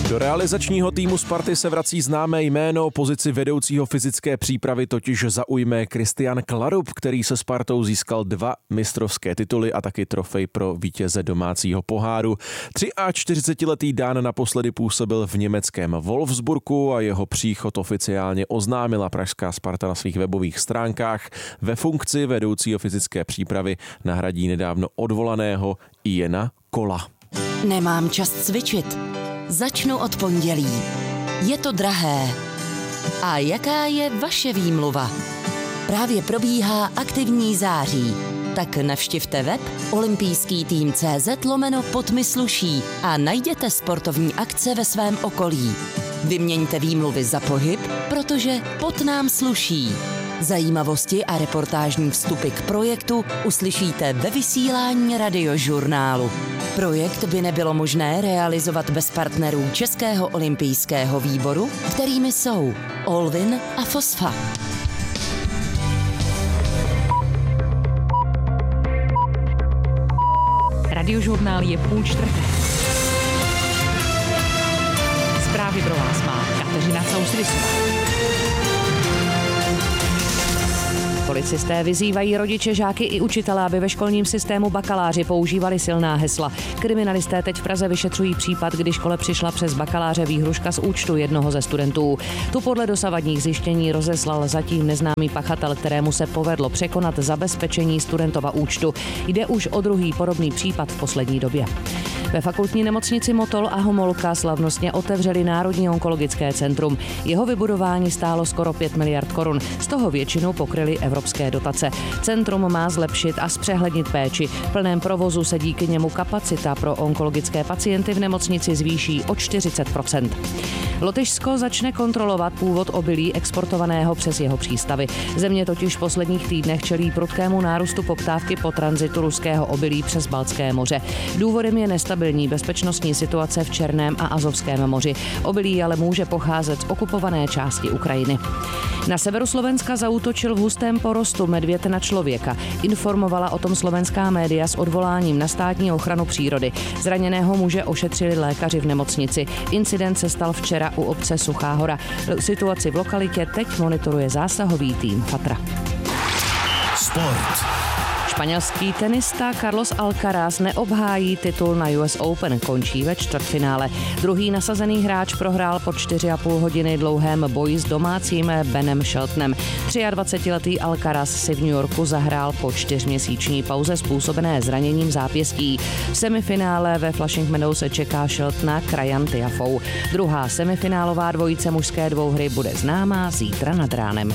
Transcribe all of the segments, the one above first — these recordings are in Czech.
Do realizačního týmu Sparty se vrací známé jméno, pozici vedoucího fyzické přípravy totiž zaujme Kristian Kladrup, který se Spartou získal 2 mistrovské tituly a taky trofej pro vítěze domácího poháru. 43letý Dán naposledy působil v německém Wolfsburgu a jeho příchod oficiálně oznámila pražská Sparta na svých webových stránkách. Ve funkci vedoucího fyzické přípravy nahradí nedávno odvolaného Iana Kola. Nemám čas cvičit. Začnu od pondělí. Je to drahé. A jaká je vaše výmluva? Právě probíhá aktivní září. Tak navštivte web olympijský-tým.cz/pod-mi-sluší a najděte sportovní akce ve svém okolí. Vyměňte výmluvy za pohyb, protože pod nám sluší. Zajímavosti a reportážní vstupy k projektu uslyšíte ve vysílání Radiožurnálu. Projekt by nebylo možné realizovat bez partnerů Českého olympijského výboru, kterými jsou Olvin a Fosfa. Radiožurnál je 3:30. Zprávy pro vás má Kateřina Causrisová. Policisté vyzývají rodiče, žáky i učitele, aby ve školním systému bakaláři používali silná hesla. Kriminalisté teď v Praze vyšetřují případ, kdy škole přišla přes bakaláře výhruška z účtu jednoho ze studentů. Tu podle dosavadních zjištění rozeslal zatím neznámý pachatel, kterému se povedlo překonat zabezpečení studentova účtu. Jde už o druhý podobný případ v poslední době. Ve fakultní nemocnici Motol a Homolka slavnostně otevřeli Národní onkologické centrum. Jeho vybudování stálo skoro 5 miliard korun, z toho většinu pokryly evropské dotace. Centrum má zlepšit a zpřehlednit péči. V plném provozu se díky němu kapacita pro onkologické pacienty v nemocnici zvýší o 40%. Lotyšsko začne kontrolovat původ obilí exportovaného přes jeho přístavy. Země totiž v posledních týdnech čelí prudkému nárůstu poptávky po tranzitu ruského obilí přes Baltské moře. Důvodem je nestabilní bezpečnostní situace v Černém a Azovském moři. Obilí ale může pocházet z okupované části Ukrajiny. Na severu Slovenska zaútočil v hustém porostu medvěd na člověka. Informovala o tom slovenská média s odvoláním na státní ochranu přírody. Zraněného muže ošetřili lékaři v nemocnici. Incident se stal včera u obce Suchá Hora. Situaci v lokalitě teď monitoruje zásahový tým FATRA. Sport. Španělský tenista Carlos Alcaraz neobhájí titul na US Open, končí ve čtvrtfinále. Druhý nasazený hráč prohrál po 4,5 hodiny dlouhém boji s domácím Benem Sheltonem. 23letý Alcaraz si v New Yorku zahrál po 4měsíční pauze způsobené zraněním zápěstí. V semifinále ve Flushing Meadows se čeká Sheltona Krajan Tiafou. Druhá semifinálová dvojice mužské dvouhry bude známá zítra nad ránem.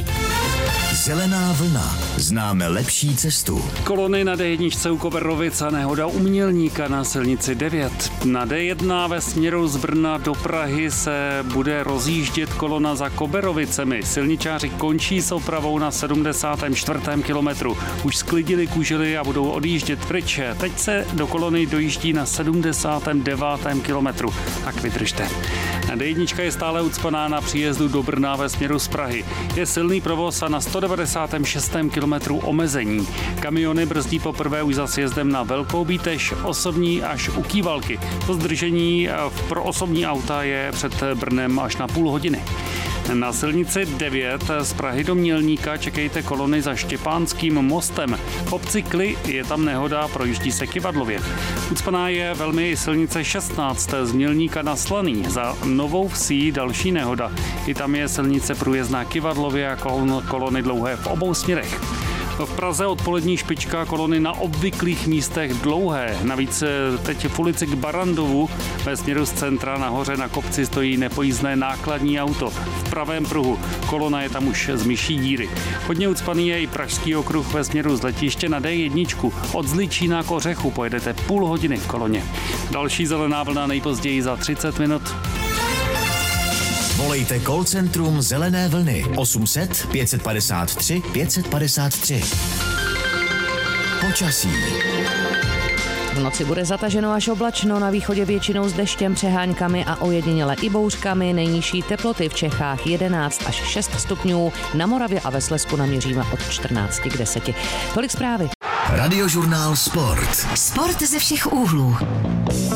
Zelená vlna. Známe lepší cestu. Kolony na D1 u Koberovic a nehoda u Mělníka na silnici 9. Na D1 ve směru z Brna do Prahy se bude rozjíždět kolona za Koberovicemi. Silničáři končí s opravou na 74. kilometru. Už sklidili kužely a budou odjíždět pryč. Teď se do kolony dojíždí na 79. kilometru. Tak vydržte. D1 je stále ucpaná na příjezdu do Brna ve směru z Prahy. Je silný provoz a na 196. kilometru omezení. Kamiony brzdí poprvé už za sjezdem na Velkou Bíteš, osobní až u Kývalky. To zdržení pro osobní auta je před Brnem až na půl hodiny. Na silnici 9 z Prahy do Mělníka čekejte kolony za Štěpánským mostem. V obci Kly je tam nehoda, projíždí se Kyvadlově. Ucpaná je velmi silnice 16 z Mělníka na Slaný. Za Novou Vsí další nehoda. I tam je silnice průjezdná Kyvadlově a kolony dlouhé v obou směrech. V Praze odpolední špička, kolony na obvyklých místech dlouhé. Navíc teď v ulici k Barandovu ve směru z centra nahoře na kopci stojí nepojízdné nákladní auto. V pravém pruhu. Kolona je tam už z myší díry. Hodně ucpaný je i Pražský okruh ve směru z letiště na D1. Od Zličína k Ořechu pojedete půl hodiny v koloně. Další zelená vlna nejpozději za 30 minut. Volejte call centrum Zelené vlny 800 553 553. Počasí. V noci bude zataženo až oblačno, na východě většinou s deštěm, přeháňkami a ojediněle i bouřkami. Nejnižší teploty v Čechách 11 až 6 stupňů, na Moravě a ve Slezsku naměříme od 14 k 10. Tolik zprávy. Radiožurnál Sport. Sport ze všech úhlů.